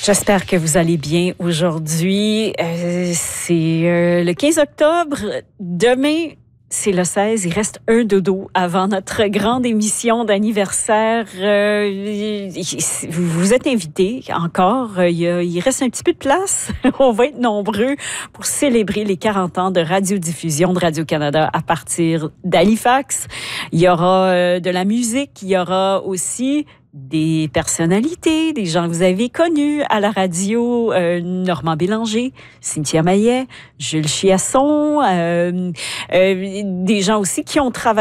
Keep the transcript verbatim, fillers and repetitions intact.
J'espère que vous allez bien aujourd'hui. Euh, c'est euh, le quinze octobre. Demain, c'est le seize. Il reste un dodo avant notre grande émission d'anniversaire. Euh, vous êtes invités encore. Il, y a, il reste un petit peu de place. On va être nombreux pour célébrer les quarante ans de radiodiffusion de Radio-Canada à partir d'Halifax. Il y aura euh, de la musique. Il y aura aussi des personnalités, des gens que vous avez connus à la radio, euh, Normand Bélanger, Cynthia Maillet, Jules Chiasson, euh, euh, des gens aussi qui ont travaillé